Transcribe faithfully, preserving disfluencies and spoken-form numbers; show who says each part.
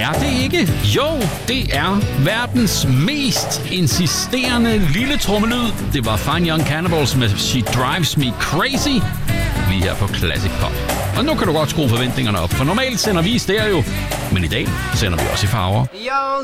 Speaker 1: er det ikke? Jo, det er verdens mest insisterende lille trommelyd. Det var Fine Young Cannibals med She Drives Me Crazy, lige her på Classic Pop. Og nu kan du godt skrue forventningerne op, for normalt sender vi i stereo, men i dag sender vi også i farver.
Speaker 2: Yo,